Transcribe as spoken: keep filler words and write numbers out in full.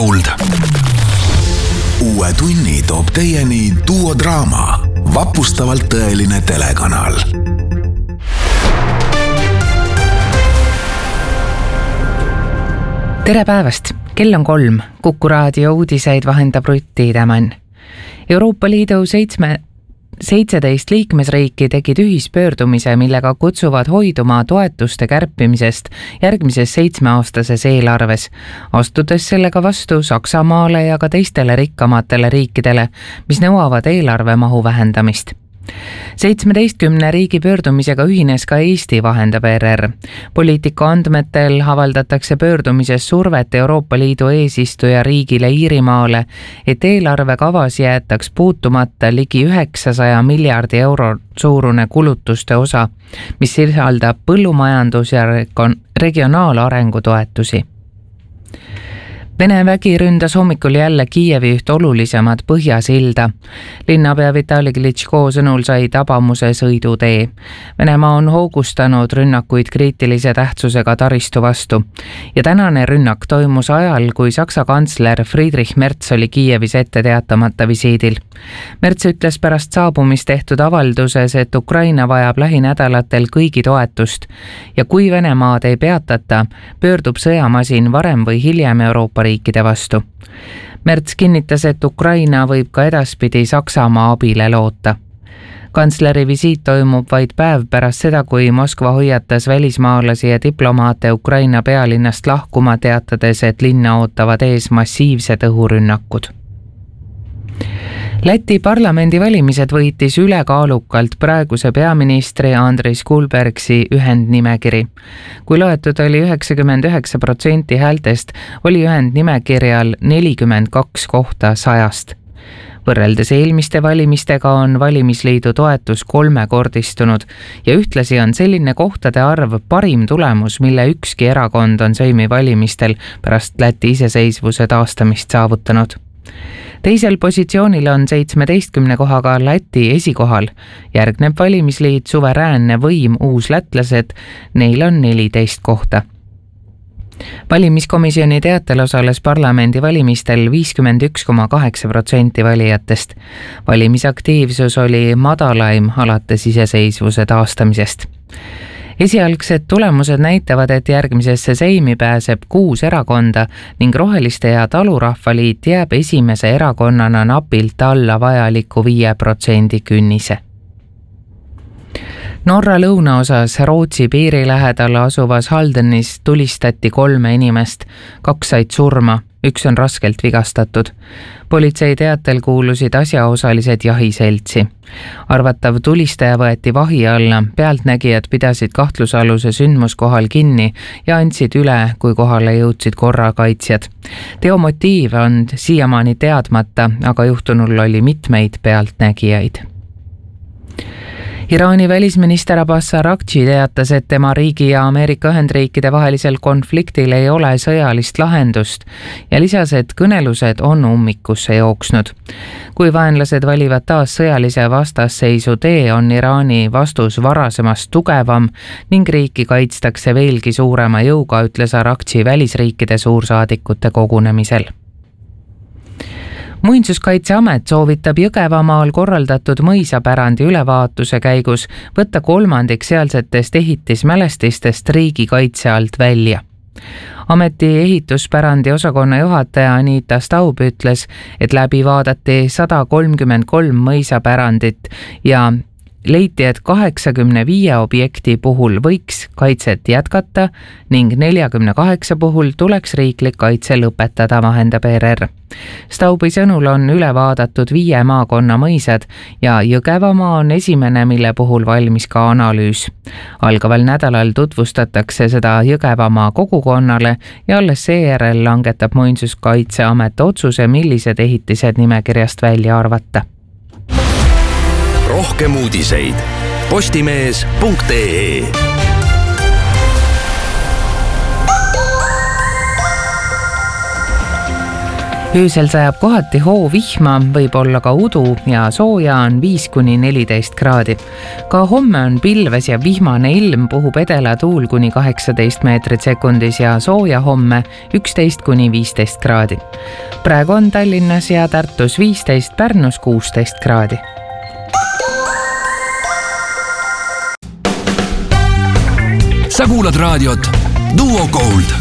Uue tunni toob teieni Duo Draama, vapustavalt tõeline telekanal. Tere päevast! Kell on kolm. Kuku raadio uudiseid vahendab Rutti Tämän. Euroopa Liidu seitsme seitseteist liikmesriiki tegid ühispöördumise, millega kutsuvad hoiduma toetuste kärpimisest järgmises seitsmeaastases eelarves, astudes sellega vastu Saksamaale ja ka teistele rikkamatele riikidele, mis nõuavad eelarve mahu vähendamist. seitsmeteistkümne riigi pöördumisega ühines ka Eesti, vahendab R R. Poliitika andmetel avaldatakse pöördumises survet Euroopa Liidu eesistuja riigile Iirimaale, et eelarve kavas jäetaks puutumata ligi üheksasaja miljardi euro suurune kulutuste osa, mis sisaldab põllumajandus- ja regionaalarengu toetusi. Vene vägi ründas hommikul jälle Kiievi üht olulisemat põhjasilda. Linnapea Vitali Klitschko sõnul sai tabamuse sõidutee. Venemaa on hoogustanud rünnakuid kriitilise tähtsusega taristu vastu. Ja tänane rünnak toimus ajal, kui Saksa kantsler Friedrich Merz oli Kiievis ette teatamata visiidil. Merz ütles pärast saabumist tehtud avalduses, et Ukraina vajab lähinädalatel kõigi toetust. Ja kui Venemaad ei peatata, pöördub sõjamasin varem või hiljem Euroopa riikide vastu. Merz kinnitas, et Ukraina võib ka edaspidi Saksamaa abile loota. Kantsleri visiit toimub vaid päev pärast seda, kui Moskva hoiatas välismaalasi ja diplomaate Ukraina pealinnast lahkuma, teatades, et linna ootavad ees massiivsed õhurünnakud. Läti parlamendivalimised võitis ülekaalukalt praeguse peaministri Andris Kulbergsi ühendnimekiri. Kui loetud oli üheksakümmend üheksa protsenti häältest, oli ühendnimekirjal nelikümmend kaks kohta sajast. Võrreldes eelmiste valimistega on valimisliidu toetus kolmekordistunud ja ühtlasi on selline kohtade arv parim tulemus, mille ükski erakond on Seimi valimistel pärast Läti iseseisvuse taastamist saavutanud. Teisel positsioonil on seitsmeteistkümne kohaga Läti esikohal. Järgneb valimisliit Suveräänne võim uuslätlased, neil on neliteist kohta. Valimiskomisjoni teatel osales parlamendi valimistel viiskümmend üks koma kaheksa protsenti valijatest. Valimisaktiivsus oli madalaim alates iseseisvuse taastamisest. Esialgsed tulemused näitavad, et järgmisesse Seimi pääseb kuus erakonda ning Roheliste ja Talurahvaliit jääb esimese erakonnana napilt alla vajaliku viie protsendi künnise. Norra lõunaosas Rootsi piiri lähedal asuvas Haldenis tulistati kolme inimest, kaks said surma, üks on raskelt vigastatud. Politsei teatel kuulusid asjaosalised jahiseltsi. Arvatav tulistaja võeti vahi alla, pealtnägijad pidasid kahtlusaluse sündmuskohal kinni ja andsid üle, kui kohale jõudsid korrakaitsjad. Teo motiiv on siiamaani teadmata, aga juhtunul oli mitmeid pealtnägijaid. Iraani välisminister Abbas Araghchi teatas, et tema riigi ja Ameerika Ühendriikide vahelisel konfliktil ei ole sõjalist lahendust ja lisas, et kõnelused on ummikusse jooksnud. Kui vaenlased valivad taas sõjalise vastasseisu tee, on Iraani vastus varasemast tugevam ning riiki kaitstakse veelgi suurema jõuga, ütles Araghchi välisriikide suursaadikute kogunemisel. Muinsuskaitseamet soovitab Jõgevamaal korraldatud mõisapärandi ülevaatuse käigus võtta kolmandik sealsetest ehitismälestistest riigikaitse alt välja. Ameti ehituspärandi osakonna juhataja Anita Staub ütles, et läbi vaadati sada kolmkümmend kolm mõisapärandit ja leiti, et kaheksakümne viie objekti puhul võiks kaitset jätkata ning neljakümne kaheksa puhul tuleks riiklik kaitse lõpetada, vahendab R R. Staubi sõnul on üle vaadatud viie maakonna mõisad ja Jõgevamaa on esimene, mille puhul valmis ka analüüs. Algaval nädalal tutvustatakse seda Jõgevamaa kogukonnale ja alles seejärel langetab Muinsuskaitseamet otsuse, millised ehitised nimekirjast välja arvata. Rohkem uudiseid postimees punkt ee. öösel sajab kohati hoovihma, võib olla ka udu ja sooja on viis kuni neliteist kraadi. Ka homme on pilves ja vihmane ilm, puhub edela tuul kuni kaheksateist meetrit sekundis ja sooja homme üksteist kuni viisteist kraadi. Praegu on Tallinnas ja Tartus viisteist, Pärnus kuusteist kraadi. Sa kuulad raadiot Duo Gold.